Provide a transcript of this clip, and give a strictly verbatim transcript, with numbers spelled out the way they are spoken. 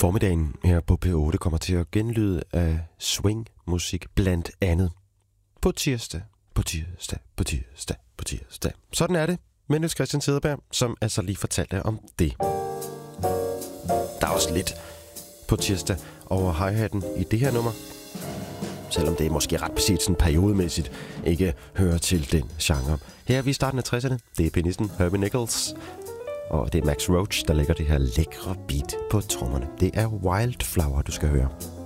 Formiddagen her på P otte kommer til at genlyde af swing-musik blandt andet. På tirsdag, på tirsdag, på tirsdag, på tirsdag. Sådan er det med Niels Christian Cederberg, som altså lige fortalte om det. Der er også lidt på tirsdag over hi-hatten i det her nummer. Selvom det måske ret præcis sådan periodemæssigt ikke hører til den genre. Her er vi i starten af tresserne. Det er pianisten Herbie Nichols. Og det er Max Roach, der lægger det her lækre beat på trommerne. Det er Wildflower, du skal høre.